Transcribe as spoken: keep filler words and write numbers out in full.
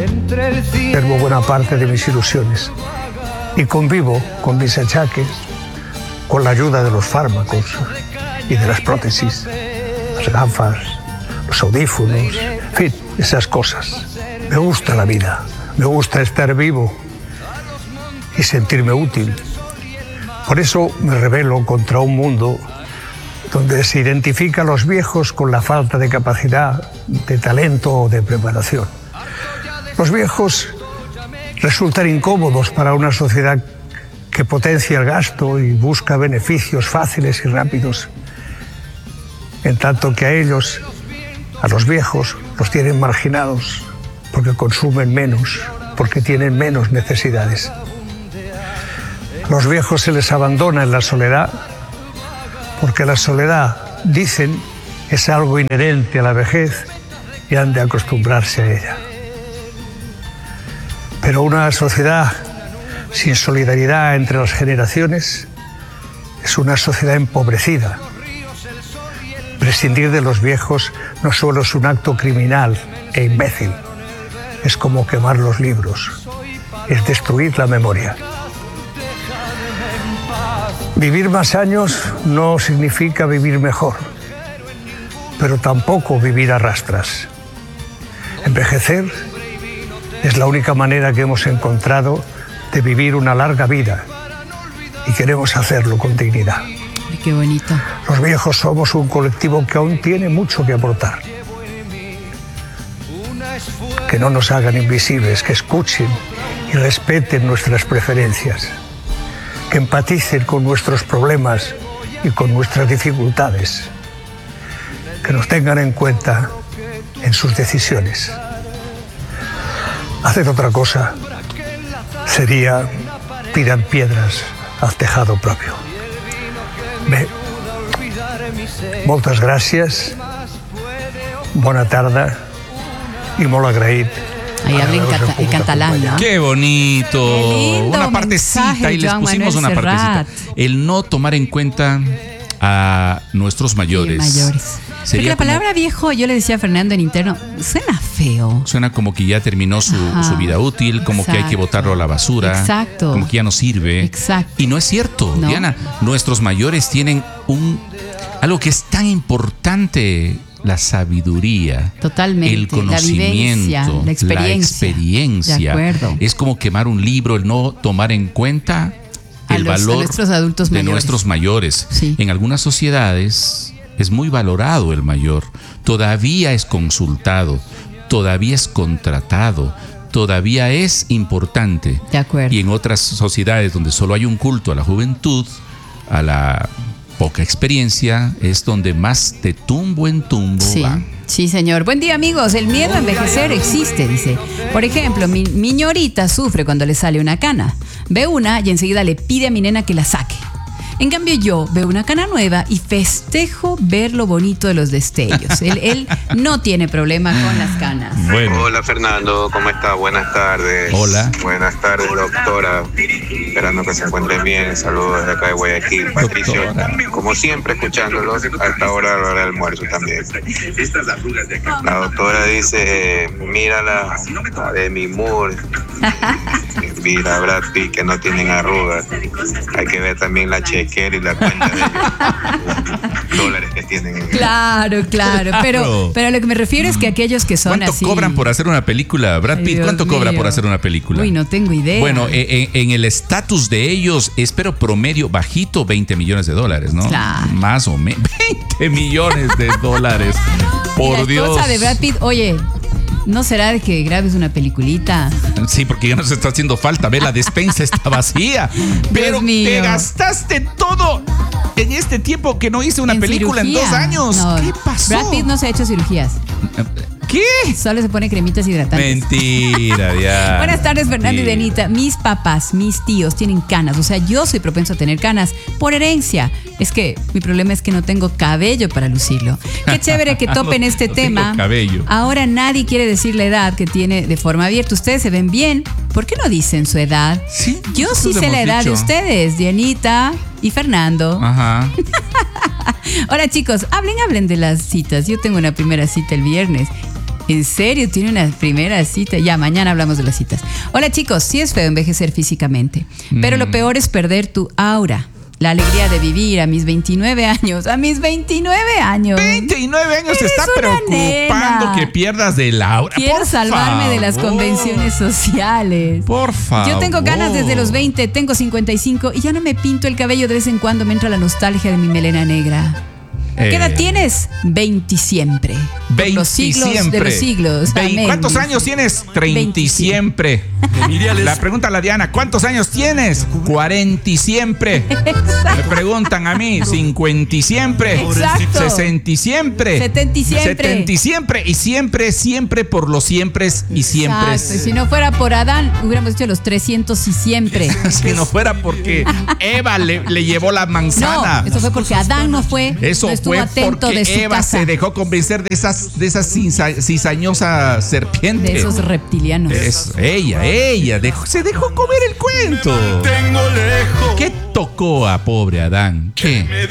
Conservo buena parte de mis ilusiones y convivo con mis achaques con la ayuda de los fármacos y de las prótesis, las gafas, los audífonos, en fin, esas cosas. Me gusta la vida, me gusta estar vivo y sentirme útil. Por eso me rebelo contra un mundo donde se identifica a los viejos con la falta de capacidad, de talento o de preparación. Los viejos resultan incómodos para una sociedad que potencia el gasto y busca beneficios fáciles y rápidos, en tanto que a ellos, a los viejos, los tienen marginados porque consumen menos, porque tienen menos necesidades. A los viejos se les abandona en la soledad porque la soledad, dicen, es algo inherente a la vejez y han de acostumbrarse a ella. Pero una sociedad sin solidaridad entre las generaciones es una sociedad empobrecida. Prescindir de los viejos no solo es un acto criminal e imbécil, es como quemar los libros, es destruir la memoria. Vivir más años no significa vivir mejor, pero tampoco vivir a rastras. Envejecer es la única manera que hemos encontrado de vivir una larga vida y queremos hacerlo con dignidad. Ay, qué bonito. Los viejos somos un colectivo que aún tiene mucho que aportar. Que no nos hagan invisibles, que escuchen y respeten nuestras preferencias, que empaticen con nuestros problemas y con nuestras dificultades, que nos tengan en cuenta en sus decisiones. Hacer otra cosa sería tirar piedras al tejado propio. Bé, moltes gràcies, bona tarda i molt agraït. Ahí habla en, cata, en catalán, ¿no? Qué bonito. Qué lindo una partecita mensaje, y les Joan pusimos Manuel una Serrat. partecita. El no tomar en cuenta a nuestros mayores. Sí, mayores. Porque la palabra como, viejo, yo le decía a Fernando en interno, suena feo. Suena como que ya terminó su, su vida útil, como exacto. que hay que botarlo a la basura. Exacto. Como que ya no sirve. Exacto. Y no es cierto, ¿no? Diana. Nuestros mayores tienen un algo que es tan importante. La sabiduría, totalmente, el conocimiento, la, vivencia, la experiencia. La experiencia. De acuerdo. Es como quemar un libro, el no tomar en cuenta el a los, valor a nuestros adultos de mayores. nuestros mayores. Sí. En algunas sociedades es muy valorado el mayor, todavía es consultado, todavía es contratado, todavía es importante. De acuerdo. Y en otras sociedades donde solo hay un culto a la juventud, a la poca experiencia, es donde más de tumbo en tumbo sí, van. Sí, señor. Buen día, amigos. El miedo a envejecer existe, dice. Por ejemplo, mi, mi ñorita sufre cuando le sale una cana. Ve una y enseguida le pide a mi nena que la saque. En cambio, yo veo una cana nueva y festejo ver lo bonito de los destellos. Él, él no tiene problema con las canas. Bueno. Hola, Fernando, ¿cómo está? Buenas tardes. Hola. Buenas tardes, doctora. Esperando que se encuentren bien. Saludos desde acá de Guayaquil. Patricio, doctora. Como siempre, escuchándolos hasta ahora a la hora del almuerzo también. La doctora dice, mira la, la Demi Moore, mira Brad Pitt, que no tienen arrugas. Hay que ver también la chequera y la cuenta de ellos, dólares que tienen. Claro, claro, pero, pero a lo que me refiero es que aquellos que son ¿Cuánto así... ¿Cuánto cobran por hacer una película? Brad Pitt, Dios ¿cuánto mío. cobra por hacer una película? Uy, no tengo idea. Bueno, en, en el estatus de ellos, espero promedio bajito, veinte millones de dólares, ¿no? Claro. Más o menos, veinte millones de dólares. Por la Dios. La esposa de Brad Pitt, oye... ¿No será de que grabes una peliculita? Sí, porque ya nos está haciendo falta. Ve, la despensa está vacía. Pero te gastaste todo en este tiempo que no hice una en película cirugía. en dos años. No, ¿Qué pasó? Brad Pitt no se ha hecho cirugías. ¿Qué? Solo se pone cremitas hidratantes. Mentira, ya. Buenas tardes, Fernando sí. y Denita. Mis papás, mis tíos tienen canas. O sea, yo soy propenso a tener canas por herencia. Es que mi problema es que no tengo cabello para lucirlo. Qué chévere que topen no, este no tema. Tengo cabello. Ahora nadie quiere decir la edad que tiene de forma abierta. Ustedes se ven bien. ¿Por qué no dicen su edad? Sí. Yo sí sé la edad dicho. de ustedes, Dianita y Fernando. Ajá. Ahora, chicos, hablen, hablen de las citas. Yo tengo una primera cita el viernes. ¿En serio? ¿Tiene una primera cita? Ya, mañana hablamos de las citas. Hola chicos, sí es feo envejecer físicamente, pero mm. lo peor es perder tu aura. La alegría de vivir a mis veintinueve años. A mis veintinueve años. veintinueve años te está preocupando nena. Que pierdas del aura. Quiero por salvarme favor. de las convenciones sociales. Por favor. Yo tengo ganas desde los veinte, tengo cincuenta y cinco y ya no me pinto el cabello. De vez en cuando me entra la nostalgia de mi melena negra. ¿Qué eh, edad tienes? veinte siempre. veinte los siglos siempre. De los siglos. veinte, ¿cuántos años tienes? treinta y siempre. La pregunta a la Diana, ¿cuántos años tienes? cuarenta y siempre. Exacto. Me preguntan a mí, cincuenta y siempre. Exacto. sesenta y siempre. setenta y siempre. setenta y siempre. Y siempre, siempre por los siempre y siempre. Exacto. Si no fuera por Adán, hubiéramos dicho los trescientos y siempre. Si no fuera porque Eva le, le llevó la manzana. No, eso fue porque Adán no fue. Eso no fue porque Eva casa. se dejó convencer de esas, de esas cizañosa serpiente. De esos reptilianos. Es ella, ella dejó, se dejó comer el cuento. ¿Qué tocó a pobre Adán? ¿Qué?